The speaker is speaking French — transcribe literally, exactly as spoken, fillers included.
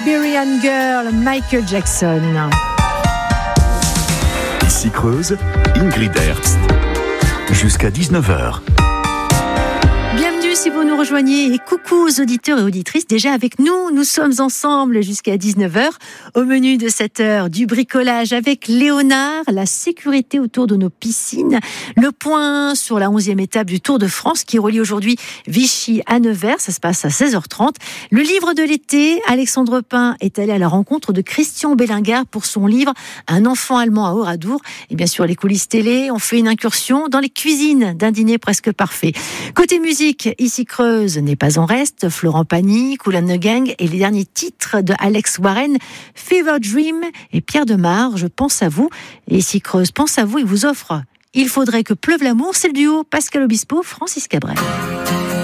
Siberian Girl, Michael Jackson. Ici Creuse, Ingrid Herbst. Jusqu'à dix-neuf heures. Bienvenue si vous nous rejoignez et coucou aux auditeurs et auditrices déjà avec nous. Nous sommes ensemble jusqu'à dix-neuf heures. Au menu de cette heure, du bricolage avec Léonard, la sécurité autour de nos piscines, le point sur la onzième étape du Tour de France qui relie aujourd'hui Vichy à Nevers, ça se passe à seize heures trente. Le livre de l'été, Alexandre Pin est allé à la rencontre de Christian Bellingard pour son livre Un enfant allemand à Oradour. Et bien sûr les coulisses télé, on fait une incursion dans les cuisines d'un dîner presque parfait. Côté musique, Ici Creuse n'est pas en reste, Florent Pagny, Kool and the Gang et les derniers titres de Alex Warren, Fever Dream et Pierre Demar, Je pense à vous. Et Ici Creuse pense à vous et vous offre Il faudrait que pleuve l'amour, c'est le duo Pascal Obispo, Francis Cabrel.